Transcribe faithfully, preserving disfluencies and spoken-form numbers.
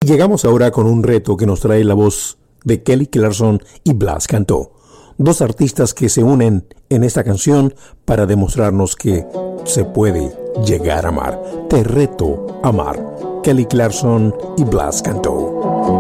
Llegamos ahora con un reto que nos trae la voz de Kelly Clarkson y Blas Cantó, dos artistas que se unen en esta canción para demostrarnos que se puede llegar a amar. Te reto a amar. Kelly Clarkson y Blas Cantó.